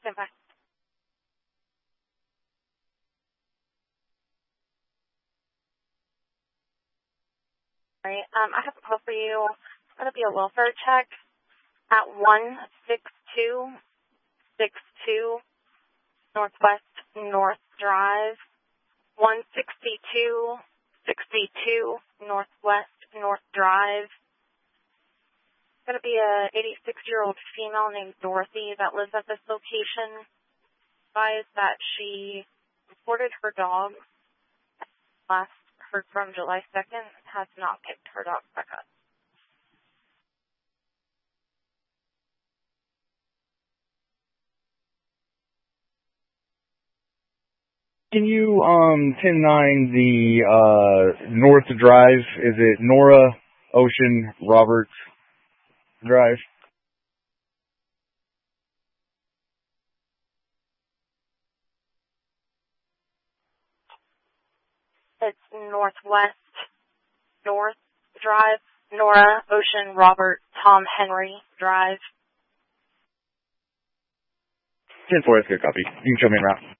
Okay, bye. All right, I have a call for you. It's going to be a welfare check at 16262 Northwest North Drive. 16262 Northwest North Drive. It's going to be a 86-year-old female named Dorothy that lives at this location. Advised that she reported her dog last heard from July 2nd and has not picked her dog back up. Can you 10-9 the North Drive? Is it Nora Ocean Roberts Drive? It's Northwest North Drive, Nora Ocean Robert Tom Henry Drive. 10-4, that's good copy. You can show me around.